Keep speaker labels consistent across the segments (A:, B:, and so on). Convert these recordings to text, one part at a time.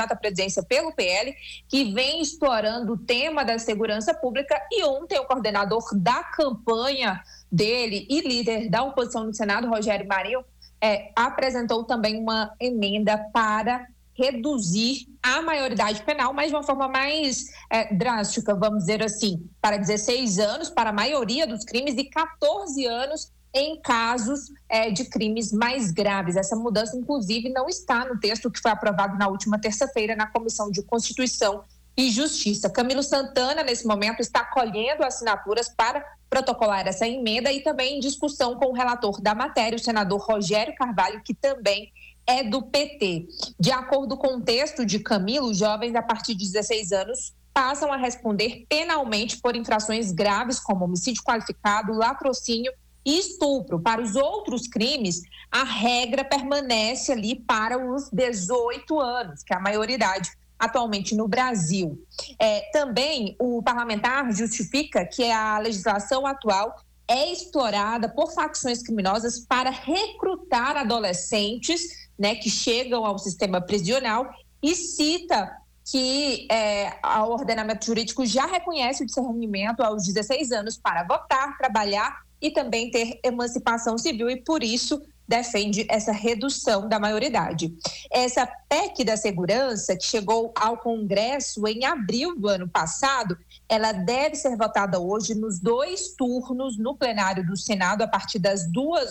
A: candidata à presidência pelo PL, que vem explorando o tema da segurança pública. E ontem o coordenador da campanha dele e líder da oposição no Senado, Rogério Marinho, apresentou também uma emenda para reduzir a maioridade penal, mas de uma forma mais drástica, vamos dizer assim, para 16 anos para a maioria dos crimes e 14 anos em casos de crimes mais graves. Essa mudança, inclusive, não está no texto que foi aprovado na última terça-feira na Comissão de Constituição e Justiça. Camilo Santana, nesse momento, está colhendo assinaturas para protocolar essa emenda e também em discussão com o relator da matéria, o senador Rogério Carvalho, que também é do PT. De acordo com o texto de Camilo, jovens a partir de 16 anos passam a responder penalmente por infrações graves como homicídio qualificado, latrocínio e estupro. Para os outros crimes, a regra permanece ali para os 18 anos, que é a maioridade atualmente no Brasil. Também o parlamentar justifica que a legislação atual é explorada por facções criminosas para recrutar adolescentes, que chegam ao sistema prisional, e cita que o ordenamento jurídico já reconhece o discernimento aos 16 anos para votar, trabalhar e também ter emancipação civil, e por isso defende essa redução da maioridade. Essa PEC da segurança, que chegou ao Congresso em abril do ano passado, ela deve ser votada hoje nos 2 turnos no plenário do Senado, a partir das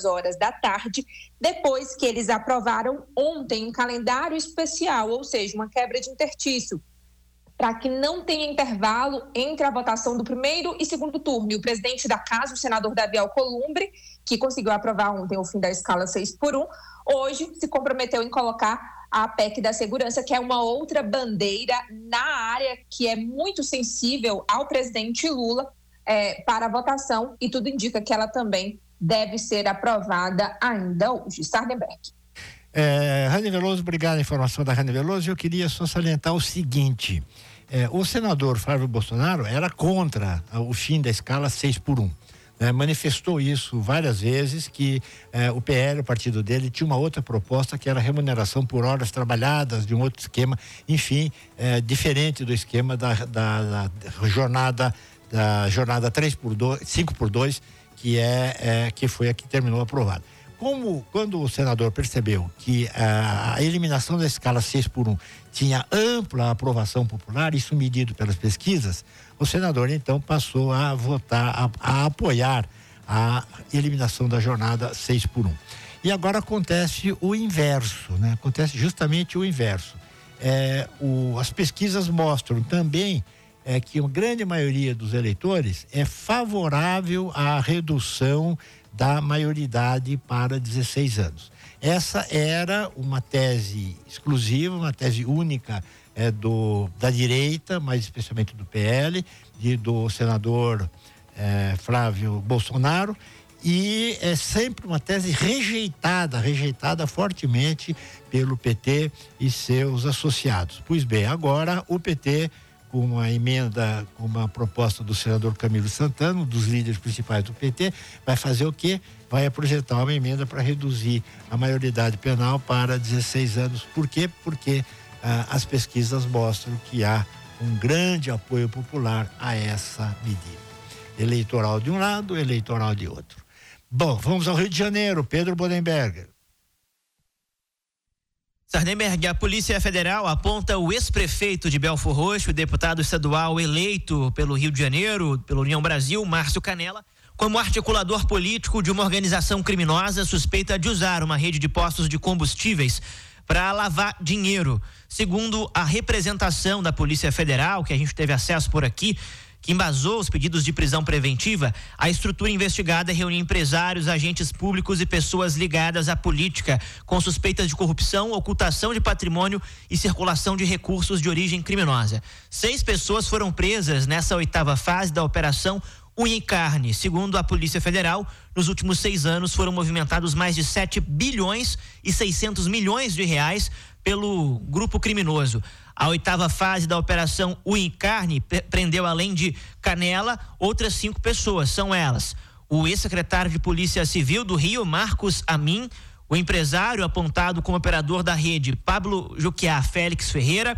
A: 14h, depois que eles aprovaram ontem um calendário especial, ou seja, uma quebra de interstício, para que não tenha intervalo entre a votação do primeiro e segundo turno. E o presidente da Casa, o senador Davi Alcolumbre, que conseguiu aprovar ontem o fim da escala 6x1, hoje se comprometeu em colocar a PEC da segurança, que é uma outra bandeira na área que é muito sensível ao presidente Lula, para a votação, e tudo indica que ela também deve ser aprovada ainda hoje. Sardenberg.
B: Rani Veloso, obrigado a informação da Rani Veloso. Eu queria só salientar o seguinte: o senador Flávio Bolsonaro era contra o fim da escala 6x1. Manifestou isso várias vezes, que o PL, o partido dele, tinha uma outra proposta, que era remuneração por horas trabalhadas, de um outro esquema, enfim, diferente do esquema da jornada 3x2, 5x2, que foi a que terminou aprovada. Quando o senador percebeu que a eliminação da escala 6x1 tinha ampla aprovação popular, isso medido pelas pesquisas, o senador então passou a votar, a apoiar a eliminação da jornada 6x1. E agora acontece o inverso, Acontece justamente o inverso. As pesquisas mostram também que a grande maioria dos eleitores é favorável à redução da maioridade para 16 anos. Essa era uma tese exclusiva, uma tese única da direita, mas especialmente do PL, do senador Flávio Bolsonaro, e é sempre uma tese rejeitada fortemente pelo PT e seus associados. Pois bem, agora o PT, com uma emenda, com uma proposta do senador Camilo Santana, um dos líderes principais do PT, vai fazer o quê? Vai apresentar uma emenda para reduzir a maioridade penal para 16 anos. Por quê? Porque as pesquisas mostram que há um grande apoio popular a essa medida. Eleitoral de um lado, eleitoral de outro. Bom, vamos ao Rio de Janeiro. Pedro Bodenberger.
C: Sardenberg, a Polícia Federal aponta o ex-prefeito de Belfor Roxo, deputado estadual eleito pelo Rio de Janeiro, pela União Brasil, Márcio Canela, como articulador político de uma organização criminosa suspeita de usar uma rede de postos de combustíveis para lavar dinheiro. Segundo a representação da Polícia Federal, que a gente teve acesso por aqui, que embasou os pedidos de prisão preventiva, a estrutura investigada reuniu empresários, agentes públicos e pessoas ligadas à política, com suspeitas de corrupção, ocultação de patrimônio e circulação de recursos de origem criminosa. 6 pessoas foram presas nessa 8ª fase da Operação Unha e Carne. Segundo a Polícia Federal, nos últimos 6 anos foram movimentados mais de 7 bilhões e 600 milhões de reais pelo grupo criminoso. A 8ª fase da Operação Unha e Carne prendeu, além de Canela, outras 5 pessoas. São elas: o ex-secretário de Polícia Civil do Rio, Marcos Amin, o empresário apontado como operador da rede, Pablo Juquiá Félix Ferreira,